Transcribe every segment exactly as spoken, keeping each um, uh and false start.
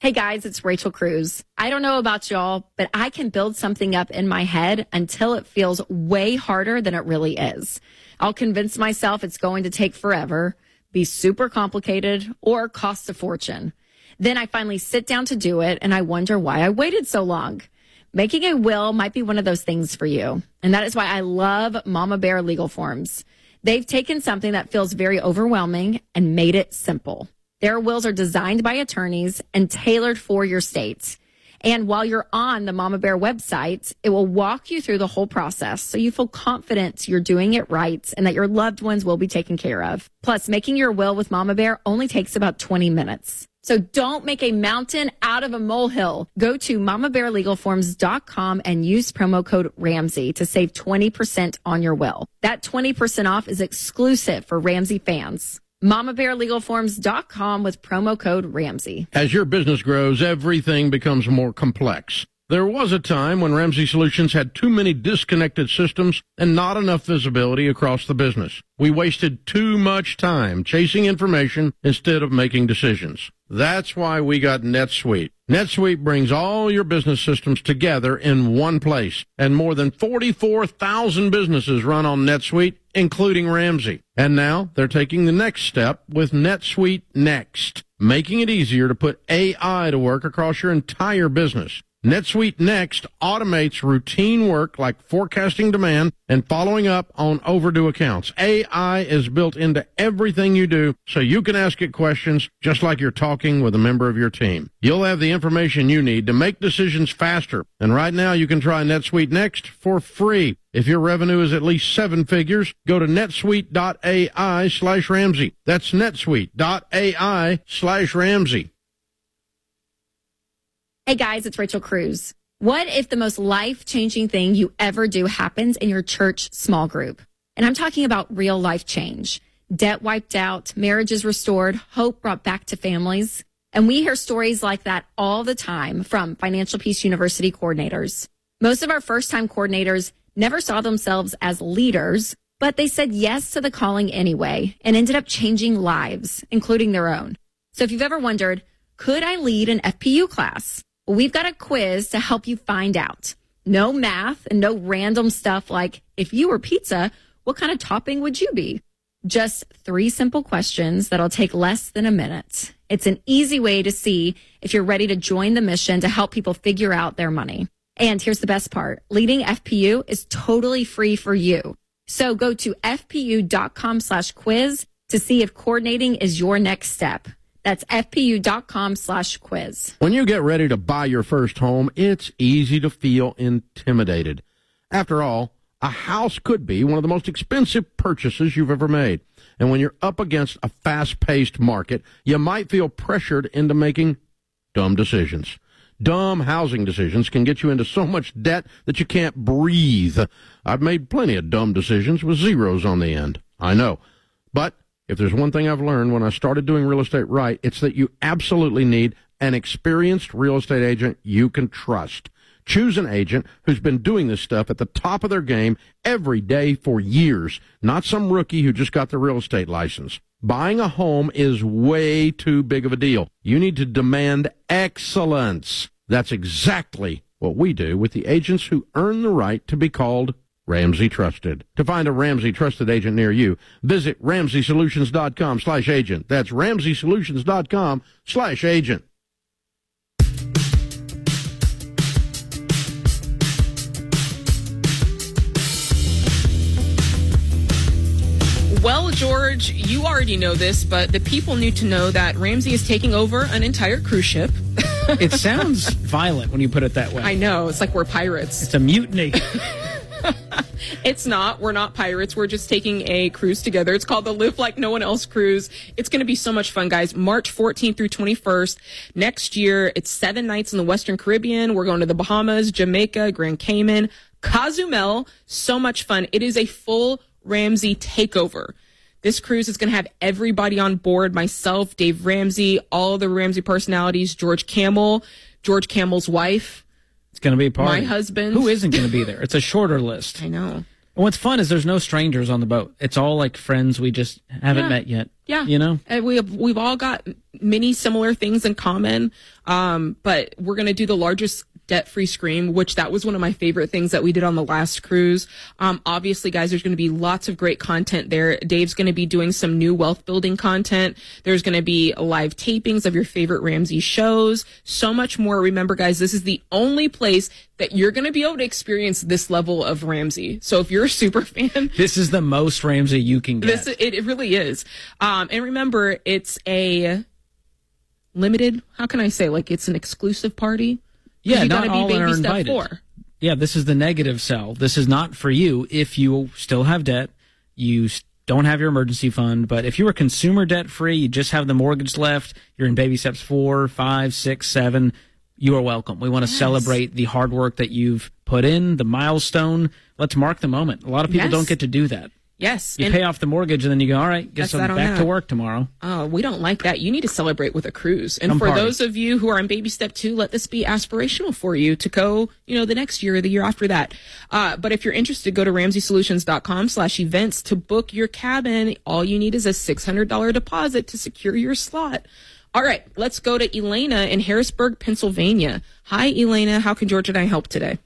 Hey guys, it's Rachel Cruz. I don't know about y'all, but I can build something up in my head until it feels way harder than it really is. I'll convince myself it's going to take forever, be super complicated, or cost a fortune. Then I finally sit down to do it, and I wonder why I waited so long. Making a will might be one of those things for you, and that is why I love Mama Bear Legal Forms. They've taken something that feels very overwhelming and made it simple. Their wills are designed by attorneys and tailored for your state. And while you're on the Mama Bear website, it will walk you through the whole process so you feel confident you're doing it right and that your loved ones will be taken care of. Plus, making your will with Mama Bear only takes about twenty minutes. So don't make a mountain out of a molehill. Go to mama bear legal forms dot com and use promo code Ramsey to save twenty percent on your will. That twenty percent off is exclusive for Ramsey fans. mama bear legal forms dot com with promo code Ramsey. As your business grows, everything becomes more complex. There was a time when Ramsey Solutions had too many disconnected systems and not enough visibility across the business. We wasted too much time chasing information instead of making decisions. That's why we got NetSuite. NetSuite brings all your business systems together in one place, and more than forty-four thousand businesses run on NetSuite, including Ramsey. And now they're taking the next step with NetSuite Next, making it easier to put A I to work across your entire business. NetSuite Next automates routine work like forecasting demand and following up on overdue accounts. A I is built into everything you do, so you can ask it questions just like you're talking with a member of your team. You'll have the information you need to make decisions faster. And right now you can try NetSuite Next for free. If your revenue is at least seven figures, go to netsuite dot A I slash Ramsey. That's netsuite dot A I slash Ramsey. Hey guys, it's Rachel Cruz. What if the most life-changing thing you ever do happens in your church small group? And I'm talking about real life change. Debt wiped out, marriages restored, hope brought back to families. And we hear stories like that all the time from Financial Peace University coordinators. Most of our first-time coordinators never saw themselves as leaders, but they said yes to the calling anyway and ended up changing lives, including their own. So if you've ever wondered, could I lead an F P U class? Well, we've got a quiz to help you find out. No math and no random stuff like, if you were pizza, what kind of topping would you be? Just three simple questions that'll take less than a minute. It's an easy way to see if you're ready to join the mission to help people figure out their money. And here's the best part. Leading F P U is totally free for you. So go to F P U dot com slash quiz to see if coordinating is your next step. That's F P U dot com slash quiz. When you get ready to buy your first home, it's easy to feel intimidated. After all, a house could be one of the most expensive purchases you've ever made. And when you're up against a fast-paced market, you might feel pressured into making dumb decisions. Dumb housing decisions can get you into so much debt that you can't breathe. I've made plenty of dumb decisions with zeros on the end. I know. But if there's one thing I've learned when I started doing real estate right, it's that you absolutely need an experienced real estate agent you can trust. Choose an agent who's been doing this stuff at the top of their game every day for years, not some rookie who just got their real estate license. Buying a home is way too big of a deal. You need to demand excellence. That's exactly what we do with the agents who earn the right to be called Ramsey Trusted. To find a Ramsey Trusted agent near you, visit ramsey solutions dot com slash agent. That's ramsey solutions dot com slash agent. Well, George, you already know this, but the people need to know that Ramsey is taking over an entire cruise ship. It sounds violent when you put it that way. I know. It's like we're pirates. It's a mutiny. It's not. We're not pirates. We're just taking a cruise together. It's called the Live Like No One Else Cruise. It's going to be so much fun, guys. March fourteenth through twenty-first. Next year, it's seven nights in the Western Caribbean. We're going to the Bahamas, Jamaica, Grand Cayman, Cozumel. So much fun. It is a full Ramsey takeover. This cruise is going to have everybody on board. Myself, Dave Ramsey, all the Ramsey personalities, George Camel, George Camel's wife. It's going to be a party. My husband. Who isn't going to be there? It's a shorter list. I know. What's fun is there's no strangers on the boat. It's all like friends we just haven't Yeah. met yet. Yeah. You know? And we have, we've all got many similar things in common. Um, but we're going to do the largest debt-free scream, which that was one of my favorite things that we did on the last cruise. Um, obviously, guys, there's going to be lots of great content there. Dave's going to be doing some new wealth-building content. There's going to be live tapings of your favorite Ramsey shows. So much more. Remember, guys, this is the only place that you're going to be able to experience this level of Ramsey. So if you're a super fan, This is the most Ramsey you can get. this it, it really is. Um, and remember, it's a limited. How can I say? Like it's an exclusive party. Yeah, you not gotta be all baby are step invited. four. Yeah, this is the negative sell. This is not for you if you still have debt, you s- don't have your emergency fund. But if you are consumer debt free, you just have the mortgage left, you're in baby steps four, five, six, seven, you are welcome. We want to Yes. celebrate the hard work that you've put in, the milestone. Let's mark the moment. A lot of people Yes. don't get to do that. Yes. You and- pay off the mortgage and then you go, all right, guess That's I'm that on back that. to work tomorrow. Oh, we don't like that. You need to celebrate with a cruise. And Come for party. those of you who are in baby step two, let this be aspirational for you to go, you know, the next year or the year after that. Uh, but if you're interested, go to ramsey solutions dot com slash events to book your cabin. All you need is a six hundred dollars deposit to secure your slot. All right, let's go to Elena in Harrisburg, Pennsylvania. Hi, Elena. How can George and I help today?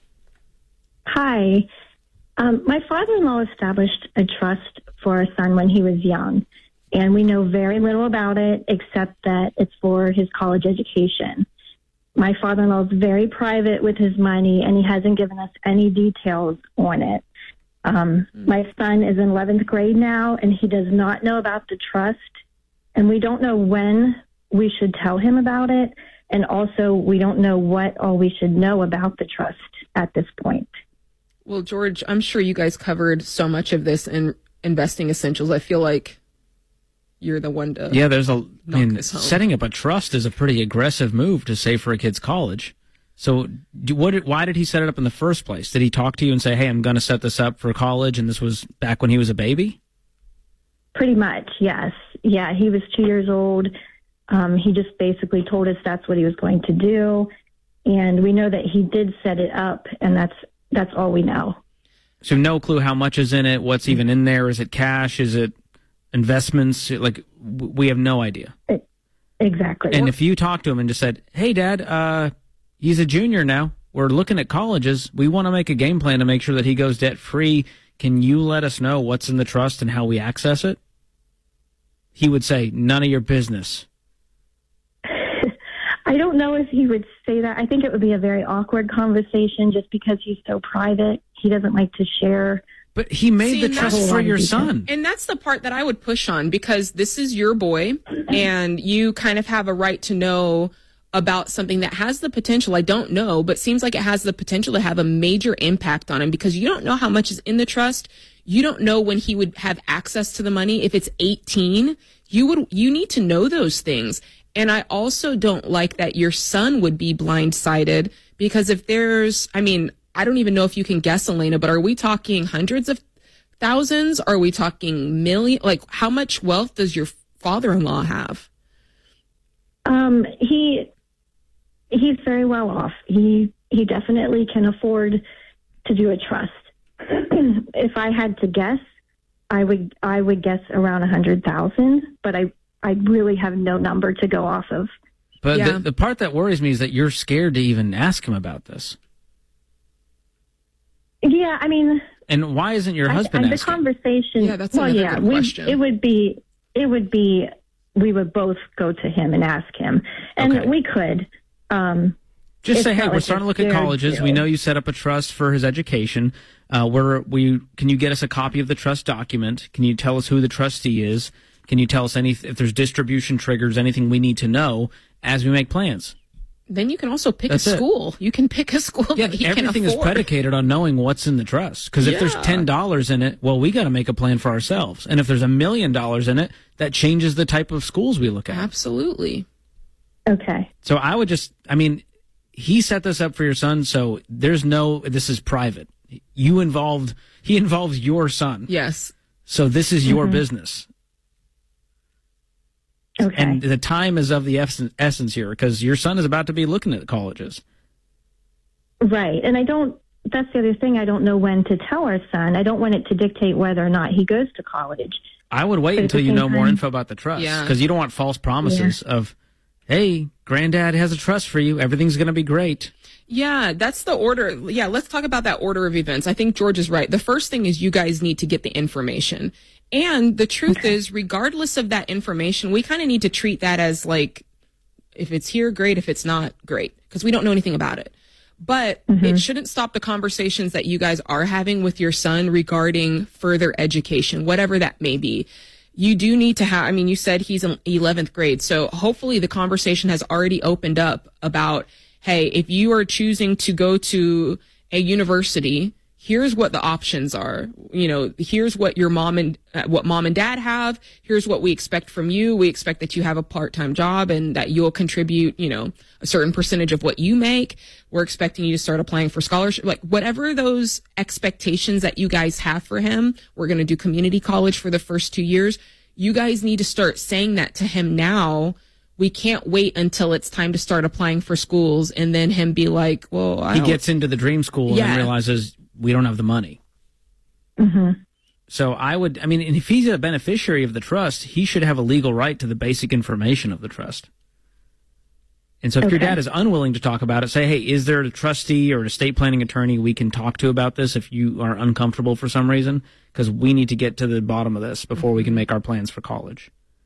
Hi. Um, my father-in-law established a trust for our son when he was young, and we know very little about it except that it's for his college education. My father-in-law is very private with his money, and he hasn't given us any details on it. Um, my son is in eleventh grade now, and he does not know about the trust, and we don't know when we should tell him about it, and also we don't know what all we should know about the trust at this point. Well, George, I'm sure you guys covered so much of this in Investing Essentials. I feel like you're the one to. Yeah, there's a. I knock mean, this home. setting up a trust is a pretty aggressive move to save for a kid's college. So, do, what? Did, why did he set it up in the first place? Did he talk to you and say, "Hey, I'm going to set this up for college," and this was back when he was a baby? Pretty much, yes. Yeah, he was two years old. Um, he just basically told us that's what he was going to do, and we know that he did set it up, and that's that's all we know. So, no clue how much is in it. What's even in there? Is it cash? Is it investments? Like, w- we have no idea. It, exactly. And if you talked to him and just said, "Hey, Dad, uh, he's a junior now. We're looking at colleges. We want to make a game plan to make sure that he goes debt free. Can you let us know what's in the trust and how we access it?" He would say, "None of your business." I don't know if he would say that. I think it would be a very awkward conversation just because he's so private. He doesn't like to share. But he made See, the and trust that's- for your son. And that's the part that I would push on because this is your boy and you kind of have a right to know about something that has the potential. I don't know, but seems like it has the potential to have a major impact on him because you don't know how much is in the trust. You don't know when he would have access to the money. If it's eighteen, you would, you need to know those things. And I also don't like that your son would be blindsided because if there's, I mean, I don't even know if you can guess, Elena, but are we talking hundreds of thousands? Are we talking million? Like, how much wealth does your father-in-law have? Um, he he's very well off. He he definitely can afford to do a trust. If I had to guess, I would I would guess around a hundred thousand, but I I really have no number to go off of. But Yeah. the, the part that worries me is that you're scared to even ask him about this. Yeah, I mean, And why isn't your I- husband I, the asking? conversation. Yeah, that's well, another yeah, good we, question. it would be it would be we would both go to him and ask him, and Okay. we could. Um, Just It's say, hey, not we're like starting to it's look at scared colleges. you. We know you set up a trust for his education. Uh, where we can you get us a copy of the trust document? Can you tell us who the trustee is? Can you tell us any if there's distribution triggers, anything we need to know as we make plans? Then you can also pick That's a it. school. You can pick a school Yeah, that he can everything is afford. predicated on knowing what's in the trust. Because if there's Yeah. ten dollars in it, well, we got to make a plan for ourselves. And if there's a million dollars in it, that changes the type of schools we look at. Absolutely. okay. So I would just, I mean, he set this up for your son, so there's no, this is private. You involved, he involves your son. Yes. So this is your business. Okay. And the time is of the essence, essence here because your son is about to be looking at colleges. Right. And I don't that's the other thing. I don't know when to tell our son. I don't want it to dictate whether or not he goes to college. I would wait But at until the you same know more time- info about the trust. Yeah. Because you don't want false promises of, hey, granddad has a trust for you. Everything's going to be great. Yeah, that's the order. Yeah, let's talk about that order of events. I think George is right. The first thing is you guys need to get the information. And the truth okay. is, regardless of that information, we kind of need to treat that as like, if it's here, great. If it's not, great. Because we don't know anything about it. But mm-hmm. it shouldn't stop the conversations that you guys are having with your son regarding further education, whatever that may be. You do need to have, I mean, you said he's in eleventh grade. So hopefully the conversation has already opened up about, hey, if you are choosing to go to a university, here's what the options are. You know, here's what your mom and uh, what mom and dad have. Here's what we expect from you. We expect that you have a part-time job and that you'll contribute, you know, a certain percentage of what you make. We're expecting you to start applying for scholarship, like whatever those expectations that you guys have for him. We're going to do community college for the first two years. You guys need to start saying that to him now. We can't wait until it's time to start applying for schools and then him be like, well, I he don't. gets into the dream school Yeah. and realizes we don't have the money. Mm-hmm. So I would, I mean, if he's a beneficiary of the trust, he should have a legal right to the basic information of the trust. And so if Okay. your dad is unwilling to talk about it, say, hey, is there a trustee or an estate planning attorney we can talk to about this if you are uncomfortable for some reason? Because we need to get to the bottom of this before we can make our plans for college.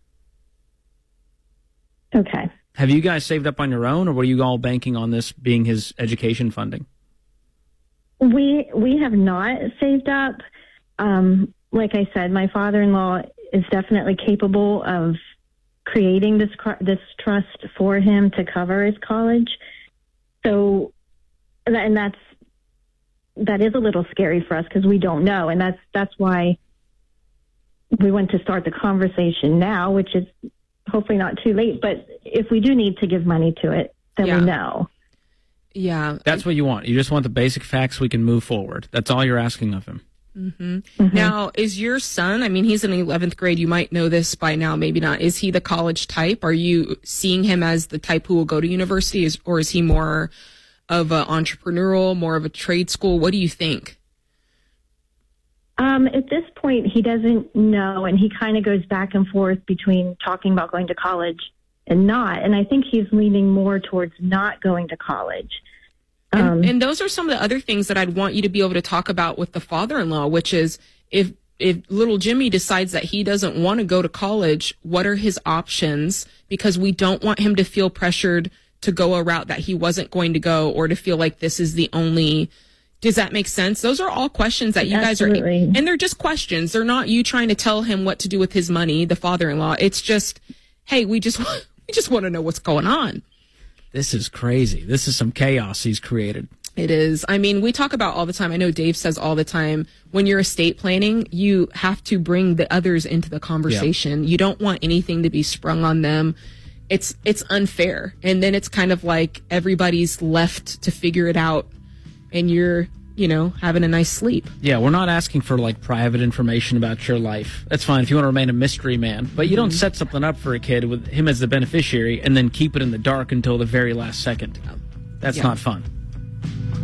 Okay. Have you guys saved up on your own, or were you all banking on this being his education funding? We we have not saved up. Um, like I said, my father-in-law is definitely capable of creating this cr- this trust for him to cover his college. So, and that's that is a little scary for us because we don't know, and that's that's why we want to start the conversation now, which is hopefully not too late. But if we do need to give money to it, then Yeah. we know. Yeah. That's what you want. You just want the basic facts we can move forward. That's all you're asking of him. Mm-hmm. Mm-hmm. Now, is your son, I mean, he's in eleventh grade. You might know this by now, maybe not. Is he the college type? Are you seeing him as the type who will go to university, is, or is he more of an entrepreneurial, more of a trade school? What do you think? Um, at this point, he doesn't know, and he kind of goes back and forth between talking about going to college and not. And I think he's leaning more towards not going to college. Um, And, and those are some of the other things that I'd want you to be able to talk about with the father-in-law, which is if if little Jimmy decides that he doesn't want to go to college, what are his options? Because we don't want him to feel pressured to go a route that he wasn't going to go, or to feel like this is the only. Does that make sense? Those are all questions that you Absolutely. guys are, and they're just questions. They're not you trying to tell him what to do with his money, the father-in-law. It's just, hey, we just we just want to know what's going on. This is crazy. This is some chaos he's created. It is. I mean, we talk about all the time. I know Dave says all the time, when you're estate planning, you have to bring the others into the conversation. Yeah. You don't want anything to be sprung on them. It's it's unfair. And then it's kind of like everybody's left to figure it out, and you're, you know, having a nice sleep. Yeah, we're not asking for, like, private information about your life. That's fine if you want to remain a mystery man. But you mm-hmm. don't set something up for a kid with him as the beneficiary and then keep it in the dark until the very last second. That's Yeah. not fun.